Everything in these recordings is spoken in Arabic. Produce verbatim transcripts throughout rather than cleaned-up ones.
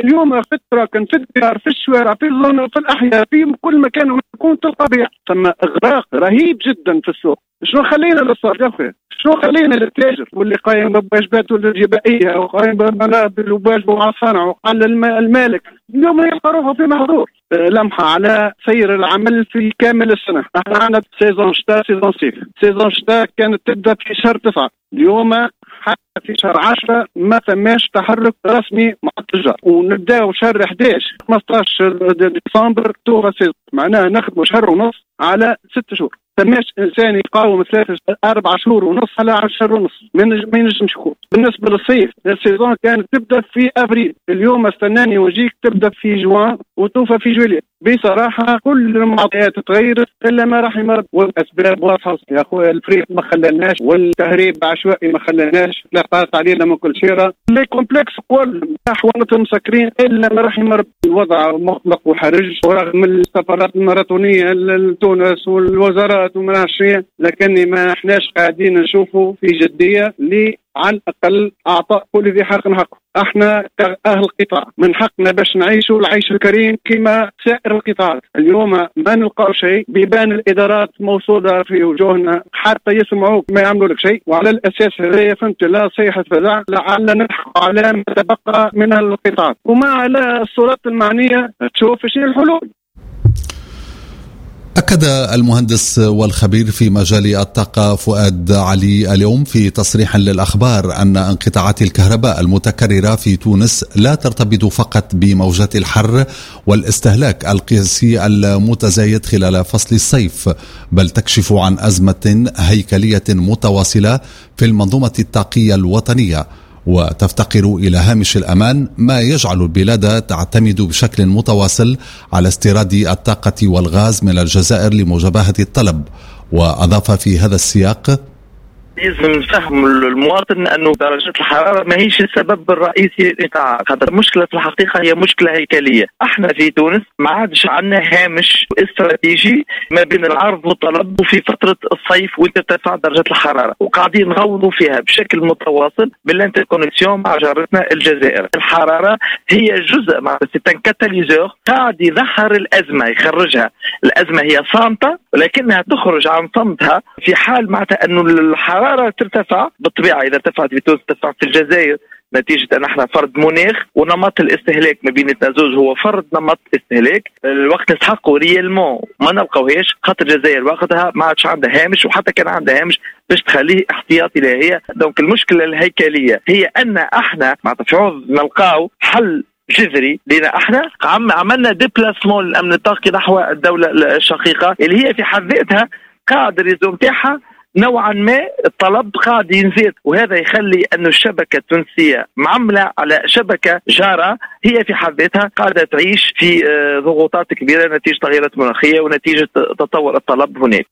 اليوم في التراكن في الديار في الشوارع في الظن في الأحياء في كل مكان تكون تلقى بيع، ثم إغراق رهيب جدا في السوق. شنو خلينا للصرف يا أخي؟ شنو خلينا للتاجر واللي قايم بواجباته الجبائية وقايم بمنابل وواجبه مع الصنع وقال المالك اليوم يلقى روحه في محظور. لمحة على سير العمل في كامل السنة. احنا عندنا سيزون شتاء سيزون صيف. سيزون شتاء كانت تبدأ في شهر تسعة، اليوم حتى في شهر عشرة ما ثماش تحرك رسمي مع التجار، ونبداو شهر أحد عشر خمسطاش ديسمبر توفى سيزون، معناها نخدموا شهر ونص على ست شهور. ثماش انسان يقاوم ثلاثة اربع شهور ونص على عشر ونص، ما ينجمش يكون. بالنسبه للصيف السيزون كانت تبدا في افريل، اليوم استناني وجيك تبدا في جوان وتوفى في جويلية. بصراحه كل المعطيات تغيرت الا ما راح يمر، والاسباب واضحه يا اخويا. الفريق ما خلناش، والتهريب عشوائي ما خلناش، لاقات علينا من كل شيره. لي كومبلكس كل حوانتهم مسكرين الا ما راح يمر. الوضع مغلق وحرج، ورغم السفارات الماراثونيه لتونس والوزارات وما نعرفش، لكني ما احناش قاعدين نشوفوا في جديه لي على الأقل أعطاء كل ذي حق حقه. احنا كأهل القطاع من حقنا باش نعيشوا العيش الكريم كما سائر القطاعات. اليوم ما نلقاو شيء، بيبان الإدارات موصولة في وجوهنا حتى يسمعوك ما يعملوا لك شيء، وعلى الأساس هذا فهمت لا صيحة فزع لعل نلحق على ما تبقى من القطاعات، وما على الصورات المعنية تشوف شنو الحلول. أكد المهندس والخبير في مجال الطاقة فؤاد علي اليوم في تصريح للأخبار أن انقطاعات الكهرباء المتكررة في تونس لا ترتبط فقط بموجات الحر والاستهلاك القياسي المتزايد خلال فصل الصيف، بل تكشف عن أزمة هيكلية متواصلة في المنظومة الطاقية الوطنية، وتفتقر إلى هامش الأمان، ما يجعل البلاد تعتمد بشكل متواصل على استيراد الطاقة والغاز من الجزائر لمجابهة الطلب. وأضاف في هذا السياق: لازم نفهم المواطن أنه درجة الحرارة ما هيش السبب الرئيسي للانقطاع. هذا المشكلة في الحقيقة هي مشكلة هيكلية. احنا في تونس ما عادش عندنا هامش استراتيجي ما بين العرض والطلب، وفي فترة الصيف وترتفع درجة الحرارة، وقاعدين نغوضوا فيها بشكل متواصل بالانتركونكسيون مع جارتنا الجزائر. الحرارة هي جزء مع سيتان كاتاليزور قاعد يظهر الأزمة، يخرجها. الأزمة هي صامتة ولكنها تخرج عن صمتها في حال معناتها أنه الحرارة ترتفع. بالطبيعة إذا ارتفعت في تونس ترتفع في الجزائر، نتيجة أن احنا فرد مناخ ونمط الاستهلاك ما بين التزوج هو فرد نمط استهلاك. الوقت نستحقه ريالمون ما نلقاوهاش، خاطر الجزائر وقتها ما عادش عندها هامش، وحتى كان عندها هامش باش تخليه احتياطي لها هي. دونك المشكلة الهيكلية هي أن احنا معناتها في عوض نلقاو حل جذري لنا. احنا عم عملنا ديبلاسمون للأمن الطاقي نحو الدولة الشقيقة اللي هي في حد ذاتها قاعدة الريزو نتاعها نوعا ما الطلب قاعد ينزيد، وهذا يخلي أن الشبكة التونسية معملة على شبكة جارة هي في حد ذاتها قاعدة تعيش في ضغوطات كبيرة نتيجة تغيرات مناخية ونتيجة تطور الطلب هناك.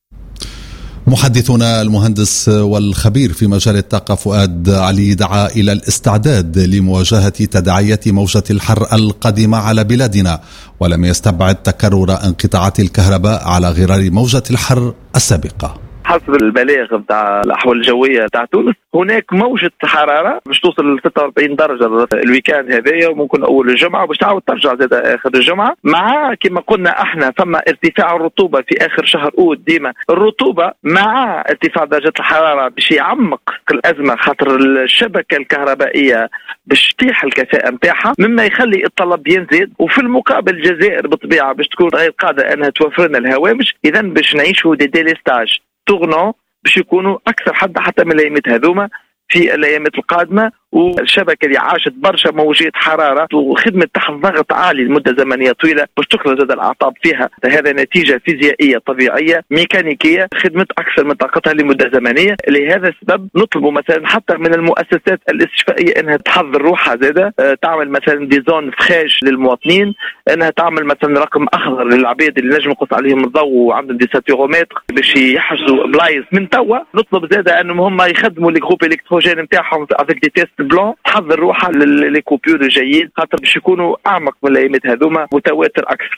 محدثنا المهندس والخبير في مجال الطاقة فؤاد علي دعا إلى الاستعداد لمواجهة تداعيات موجة الحر القادمة على بلادنا، ولم يستبعد تكرر انقطاعات الكهرباء على غرار موجة الحر السابقة. حسب البلاغ بتاع الأحوال الجوية بتاع تونس هناك موجة حرارة باش توصل ل ستة وأربعين درجة الويكاند هذايا، وممكن أول الجمعة باش تعاود ترجع زاد آخر الجمعة. مع كما قلنا احنا ثم ارتفاع الرطوبة في آخر شهر أود. ديما الرطوبة مع ارتفاع درجة الحرارة باش يعمق الأزمة، خاطر الشبكة الكهربائية باش تطيح الكفاءة نتاعها، مما يخلي الطلب ينزيد. وفي المقابل الجزائر بالطبيعة باش تكون غير قادرة أنها توفر لنا الهوامش، إذا باش نعيشوا دي ديليستاج تغنوا باش يكونوا أكثر حتى حتى من الأيامات هذوما في الأيامات القادمة. والشبكة اللي عاشت برشا موجات حرارة وخدمة تحت ضغط عالي لمدة زمنية طويلة باش تخرج هذا الأعطاب فيها، هذا نتيجة فيزيائية طبيعية ميكانيكية خدمت أكثر من طاقتها لمدة زمنية. لهذا السبب نطلب مثلا حتى من المؤسسات الاستشفائية أنها تحضر روحها زادة، تعمل مثلا دي زون فخاش للمواطنين، أنها تعمل مثلا رقم أخضر للعباد اللي نجم يقص عليهم الضوء وعندهم دي ساتيرومتر باش يحجزوا بلايص من توا. نطلب زادة أنهم هم يخدموا الجروب الكتروجين نتاعهم افيك دي تيست بلون، تحضر روحها للي كوبيور الجيد خاطر باش يكونوا اعمق من الايامات هذوما، متواتر اكثر.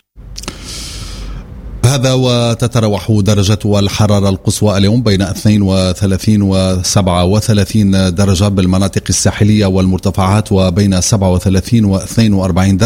هذا وتتراوح درجة الحرارة القصوى اليوم بين اثنين وثلاثين وسبعة وثلاثين درجة بالمناطق الساحلية والمرتفعات، وبين سبعة وثلاثين واثنين وأربعين